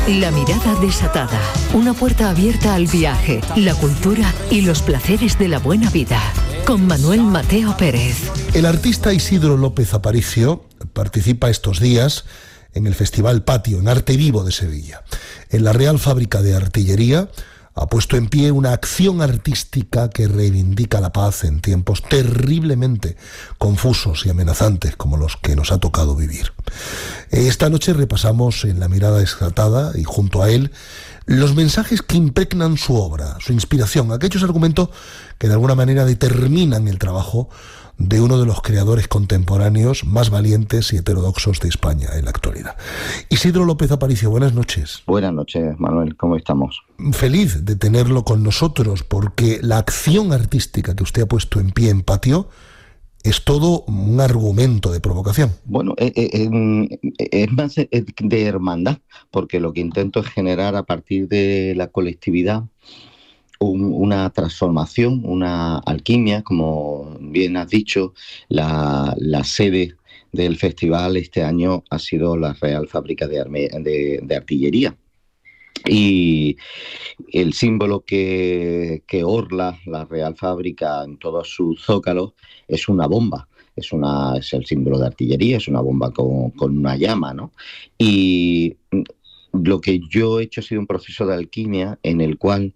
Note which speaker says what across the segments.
Speaker 1: La mirada desatada, una puerta abierta al viaje, la cultura y los placeres de la buena vida. Con Manuel Mateo Pérez.
Speaker 2: El artista Isidro López Aparicio participa estos días en el Festival Patio, en Arte Vivo de Sevilla. En la Real Fábrica de Artillería ha puesto en pie una acción artística que reivindica la paz en tiempos terriblemente confusos y amenazantes como los que nos ha tocado vivir. Esta noche repasamos en La mirada desatada y junto a él los mensajes que impregnan su obra, su inspiración, aquellos argumentos que de alguna manera determinan el trabajo de uno de los creadores contemporáneos más valientes y heterodoxos de España en la actualidad. Isidro López Aparicio, buenas noches.
Speaker 3: Buenas noches, Manuel, ¿cómo estamos?
Speaker 2: Feliz de tenerlo con nosotros, porque la acción artística que usted ha puesto en pie en Patio es todo un argumento de provocación.
Speaker 3: Bueno, es más de hermandad, porque lo que intento es generar a partir de la colectividad una transformación, una alquimia, como bien has dicho. La sede del festival este año ha sido la Real Fábrica de Artillería. Y el símbolo que orla la Real Fábrica en todos sus zócalos es una bomba. Es el símbolo de artillería, es una bomba con una llama, ¿no? Y lo que yo he hecho ha sido un proceso de alquimia en el cual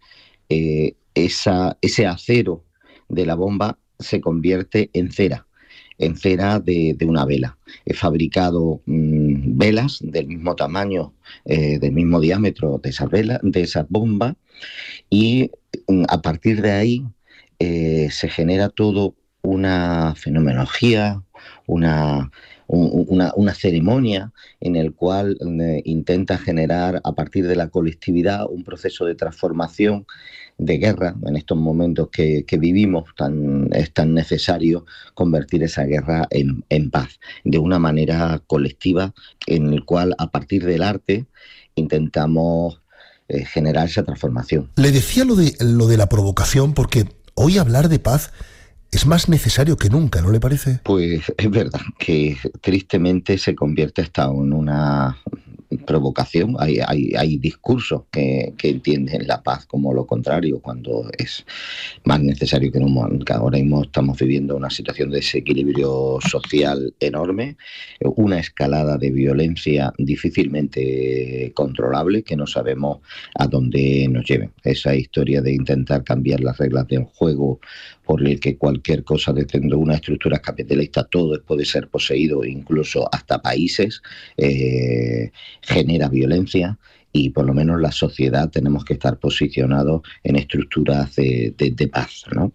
Speaker 3: ese acero de la bomba se convierte en cera de una vela. He fabricado velas del mismo tamaño, del mismo diámetro de esa bomba, y a partir de ahí se genera todo una fenomenología, una ceremonia en el cual intenta generar a partir de la colectividad un proceso de transformación, de guerra. En estos momentos que vivimos es tan necesario convertir esa guerra en paz, de una manera colectiva, en el cual a partir del arte intentamos generar esa transformación.
Speaker 2: Le decía lo de la provocación porque hoy hablar de paz es más necesario que nunca, ¿no le parece?
Speaker 3: Pues es verdad que tristemente se convierte hasta en una provocación. Hay discursos que entienden la paz como lo contrario, cuando es más necesario que nunca. Ahora mismo estamos viviendo una situación de desequilibrio social enorme, una escalada de violencia difícilmente controlable, que no sabemos a dónde nos lleve. Esa historia de intentar cambiar las reglas del juego por el que cualquier cosa dentro de una estructura capitalista todo puede ser poseído, incluso hasta países, genera violencia, y por lo menos la sociedad tenemos que estar posicionados en estructuras de paz, ¿no?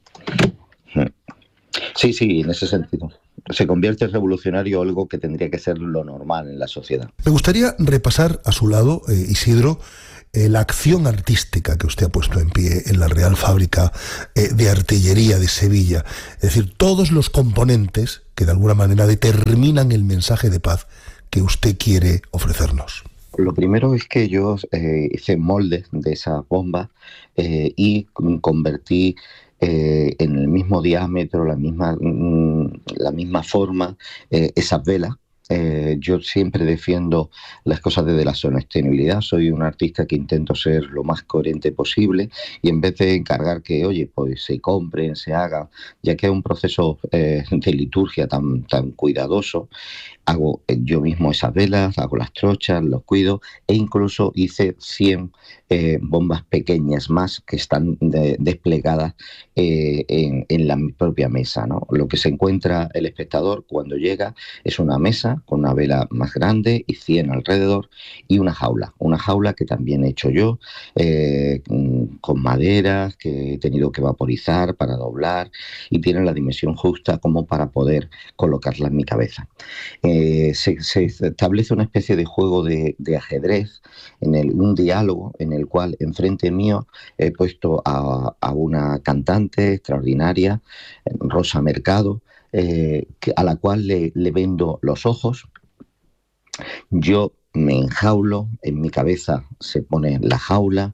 Speaker 3: Sí, en ese sentido. Se convierte en revolucionario algo que tendría que ser lo normal en la sociedad.
Speaker 2: Me gustaría repasar a su lado, Isidro, la acción artística que usted ha puesto en pie en la Real Fábrica de Artillería de Sevilla. Es decir, todos los componentes que de alguna manera determinan el mensaje de paz que usted quiere ofrecernos.
Speaker 3: Lo primero es que yo hice moldes de esas bombas y convertí en el mismo diámetro, la misma forma, esas velas. Yo siempre defiendo las cosas desde la sostenibilidad. Soy un artista que intento ser lo más coherente posible, y en vez de encargar que, pues se compren, se hagan, ya que es un proceso de liturgia tan cuidadoso, hago yo mismo esas velas, hago las trochas, los cuido, e incluso hice 100 bombas pequeñas más que están desplegadas en la propia mesa, ¿no? Lo que se encuentra el espectador cuando llega es una mesa con una vela más grande y 100 alrededor, y una jaula que también he hecho yo, con maderas que he tenido que vaporizar para doblar, y tienen la dimensión justa como para poder colocarla en mi cabeza. Se establece una especie de juego de ajedrez, un diálogo en el cual enfrente mío he puesto a una cantante extraordinaria, Rosa Mercado, a la cual le vendo los ojos. Yo me enjaulo, en mi cabeza se pone la jaula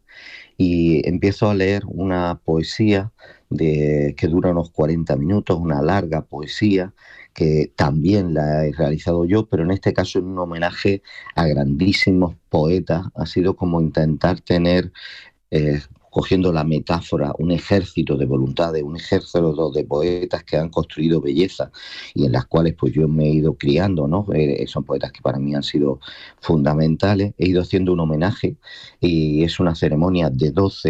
Speaker 3: y empiezo a leer una poesía que dura unos 40 minutos, una larga poesía que también la he realizado yo, pero en este caso en un homenaje a grandísimos poetas. Ha sido como intentar tener, cogiendo la metáfora, un ejército de voluntades, un ejército de poetas que han construido belleza y en las cuales pues yo me he ido criando, ¿no? Son poetas que para mí han sido fundamentales. He ido haciendo un homenaje y es una ceremonia de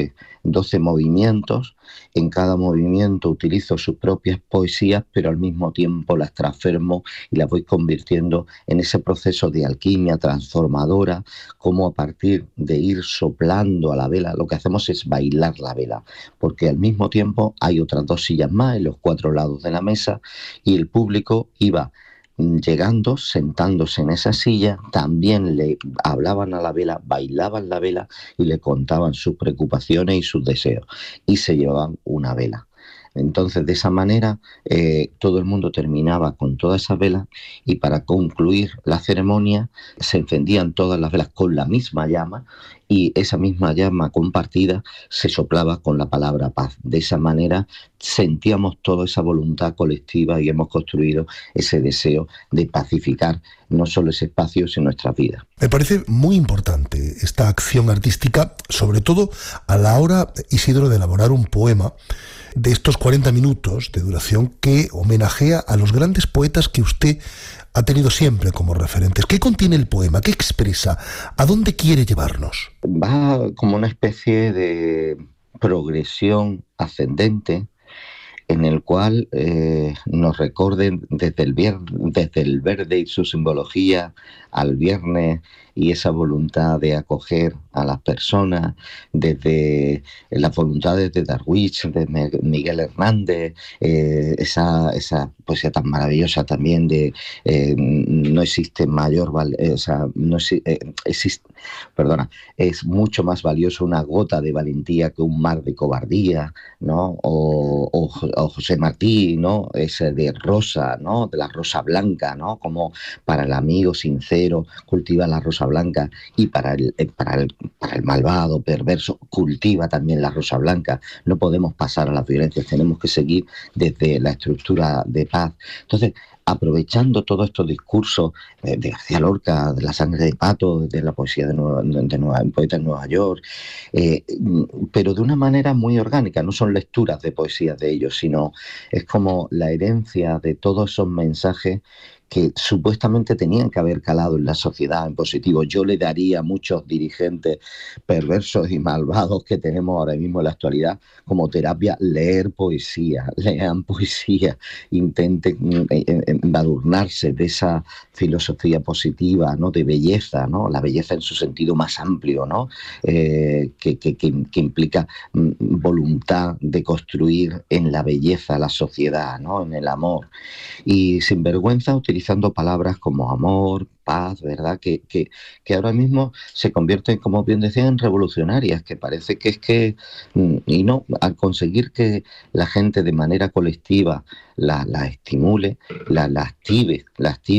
Speaker 3: 12 movimientos. En cada movimiento utilizo sus propias poesías, pero al mismo tiempo las transformo y las voy convirtiendo en ese proceso de alquimia transformadora, como a partir de ir soplando a la vela, lo que hacemos es bailar la vela, porque al mismo tiempo hay otras 2 sillas más en los 4 lados de la mesa y el público iba llegando, sentándose en esa silla, también le hablaban a la vela, bailaban la vela y le contaban sus preocupaciones y sus deseos y se llevaban una vela. Entonces, de esa manera, todo el mundo terminaba con todas esas velas y para concluir la ceremonia se encendían todas las velas con la misma llama y esa misma llama compartida se soplaba con la palabra paz. De esa manera sentíamos toda esa voluntad colectiva y hemos construido ese deseo de pacificar no solo ese espacio, sino nuestras vidas.
Speaker 2: Me parece muy importante esta acción artística, sobre todo a la hora, Isidro, de elaborar un poema de estos 40 minutos de duración que homenajea a los grandes poetas que usted ha tenido siempre como referentes. ¿Qué contiene el poema? ¿Qué expresa? ¿A dónde quiere llevarnos?
Speaker 3: Va como una especie de progresión ascendente en el cual nos recorden desde el verde y su simbología al viernes y esa voluntad de acoger a las personas, desde las voluntades de Darwich, de Miguel Hernández, esa poesía tan maravillosa también de no existe mayor, es mucho más valioso una gota de valentía que un mar de cobardía, ¿no? O José Martí, ¿no? Ese de rosa, ¿no? De la rosa blanca, ¿no? Como para el amigo sincero cultiva la rosa blanca y para el malvado, perverso, cultiva también la rosa blanca. No podemos pasar a las violencias, tenemos que seguir desde la estructura de paz. Entonces, aprovechando todos estos discursos de García Lorca, de La sangre de pato, de la poesía de poeta en Nueva York, pero de una manera muy orgánica, no son lecturas de poesías de ellos, sino es como la herencia de todos esos mensajes que supuestamente tenían que haber calado en la sociedad en positivo. Yo le daría a muchos dirigentes perversos y malvados que tenemos ahora mismo en la actualidad como terapia leer poesía, lean poesía, intenten embadurnarse de esa filosofía positiva, ¿no? De belleza, ¿no? La belleza en su sentido más amplio, ¿no? Que implica voluntad de construir en la belleza la sociedad, ¿no? En el amor. Y sin vergüenza utilizando palabras como amor, paz, ¿verdad? Que ahora mismo se convierten, como bien decían, en revolucionarias, que parece que y no, al conseguir que la gente de manera colectiva la estimule, la active